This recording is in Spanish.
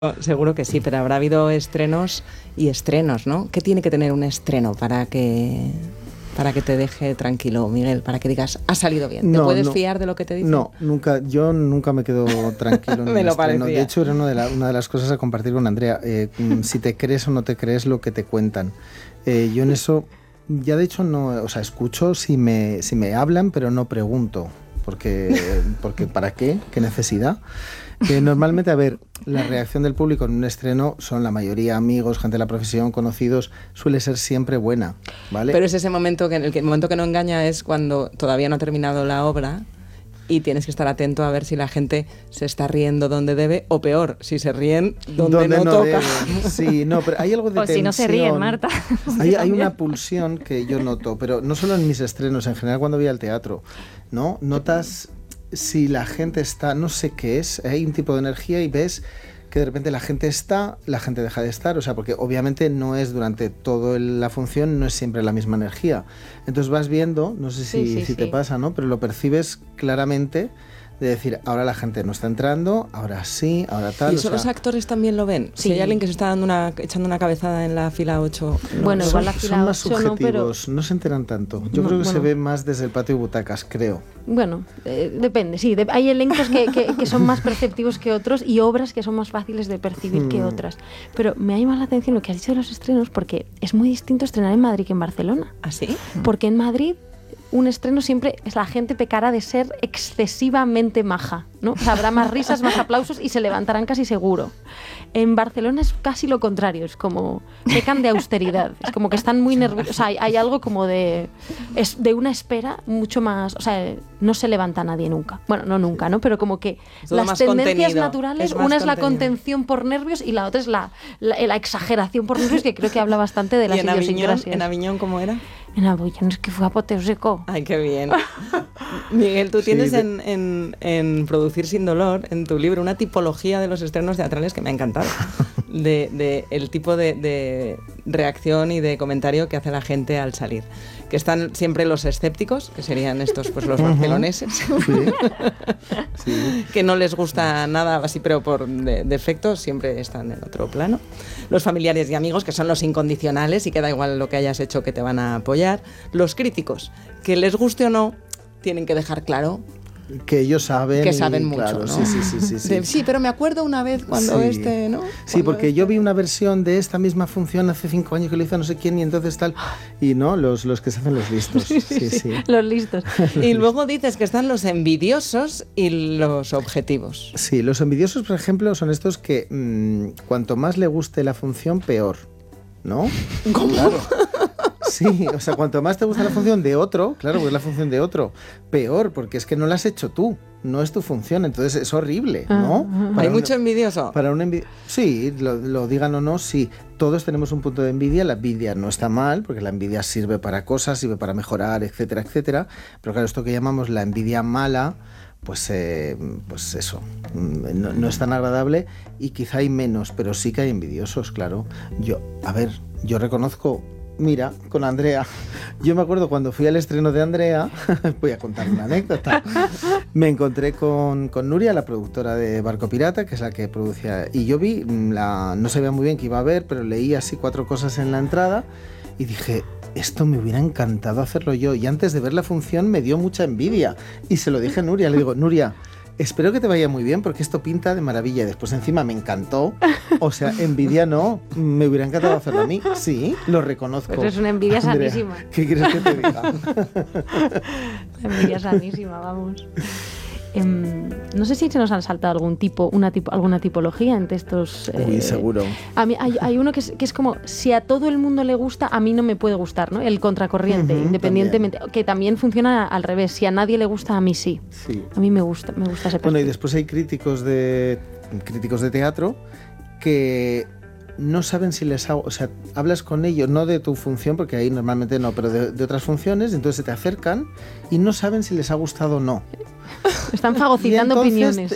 Seguro que sí, pero habrá habido estrenos y estrenos, ¿no? ¿Qué tiene que tener un estreno para que te deje tranquilo, Miguel? Para que digas, ha salido bien. ¿Te puedes fiar de lo que te dicen? No, yo nunca me quedo tranquilo en Me un lo estreno. parecía. De hecho, era una de las cosas a compartir con Andrea. Si te crees o no te crees lo que te cuentan. Yo en eso, ya de hecho, no, o sea, escucho si me hablan, pero no pregunto. Porque ¿para qué? ¿Qué necesidad? Normalmente, a ver, la reacción del público en un estreno son la mayoría amigos, gente de la profesión, conocidos, suele ser siempre buena, ¿vale? Pero es ese momento el momento que no engaña es cuando todavía no ha terminado la obra y tienes que estar atento a ver si la gente se está riendo donde debe o peor, si se ríen donde no toca. Debe. Sí, no, pero hay algo de o tensión. Si no se ríen, Marta. Hay una pulsión que yo noto, pero no solo en mis estrenos, en general cuando voy al teatro, ¿no? Notas si la gente está, no sé qué es, hay un tipo de energía y ves que de repente la gente está, la gente deja de estar, o sea, porque obviamente no es durante toda la función, no es siempre la misma energía. Entonces vas viendo, no sé si te pasa, ¿no? Pero lo percibes claramente de decir, ahora la gente no está entrando, ahora sí, ahora tal. ¿Y eso los actores también lo ven? Sí. Si hay alguien que se está echando una cabezada en la fila 8... Bueno, igual la fila 8 son más subjetivos, no, no se enteran tanto. Yo creo que se ve más desde el patio de butacas, creo. Bueno, depende, sí. Hay elencos que son más perceptivos que otros y obras que son más fáciles de percibir que otras. Pero me ha llamado la atención lo que has dicho de los estrenos, porque es muy distinto estrenar en Madrid que en Barcelona. ¿Ah, sí? Porque en Madrid un estreno siempre es la gente pecará de ser excesivamente maja, ¿no? O sea, habrá más risas, más aplausos y se levantarán casi seguro. En Barcelona es casi lo contrario, es como pecan de austeridad, es como que están muy nerviosos, o sea, hay algo como de una espera mucho más, o sea, no se levanta nadie nunca. Bueno, no nunca, ¿no? Pero como que las tendencias naturales, una es la contención por nervios y la otra es la exageración por nervios, que creo que habla bastante de las idiosincrasias. ¿En Aviñón cómo era? En Aviñón es que fue apoteósico. Ay, qué bien. Miguel, tú tienes en Producir sin dolor, en tu libro, una tipología de los estrenos teatrales que me ha encantado. De el tipo de reacción y de comentario que hace la gente al salir. Que están siempre los escépticos, que serían estos, pues los barceloneses, Sí. que no les gusta nada así, pero por defecto siempre están en otro plano. Los familiares y amigos, que son los incondicionales y que da igual lo que hayas hecho, que te van a apoyar. Los críticos, que les guste o no, tienen que dejar claro que ellos saben. Que saben mucho, claro, ¿no? Sí. Sí, pero me acuerdo una vez cuando ¿no? Sí, porque yo vi una versión de esta misma función hace 5 años que lo hizo no sé quién y entonces tal. Y no, los que se hacen los listos. Sí. Los listos. Y luego dices que están los envidiosos y los objetivos. Sí, los envidiosos, por ejemplo, son estos que cuanto más le guste la función, peor, ¿no? ¿Cómo? Claro. Sí, o sea, cuanto más te gusta la función de otro, claro, porque es la función de otro, peor, porque es que no la has hecho tú, no es tu función, entonces es horrible, ¿no? Hay mucho envidioso. Sí, lo digan o no, sí, todos tenemos un punto de envidia, la envidia no está mal, porque la envidia sirve para cosas, sirve para mejorar, etcétera, etcétera, pero claro, esto que llamamos la envidia mala, pues eso, no es tan agradable y quizá hay menos, pero sí que hay envidiosos, claro. Yo reconozco. Mira, con Andrea, yo me acuerdo cuando fui al estreno de Andrea, voy a contar una anécdota, me encontré con Nuria, la productora de Barco Pirata, que es la que producía, y yo vi, no sabía muy bien qué iba a ver, pero leí así 4 cosas en la entrada y dije, esto me hubiera encantado hacerlo yo, y antes de ver la función me dio mucha envidia, y se lo dije a Nuria, le digo, Nuria, espero que te vaya muy bien porque esto pinta de maravilla. Después encima me encantó. O sea, envidia no. Me hubiera encantado hacerlo a mí. Sí, lo reconozco. Pues es una envidia Andrea, sanísima. ¿qué quieres que te diga? La envidia sanísima, vamos. No sé si se nos han saltado alguna tipología entre estos... Uy, seguro. A mí hay uno que es como, si a todo el mundo le gusta, a mí no me puede gustar, ¿no? El contracorriente, independientemente, que también funciona al revés, si a nadie le gusta, a mí sí. A mí me gusta ese perfil. Bueno, y después hay críticos de teatro que no saben si les hago, o sea, hablas con ellos, no de tu función, porque ahí normalmente no, pero de otras funciones, entonces se te acercan y no saben si les ha gustado o no. Están fagocitando opiniones.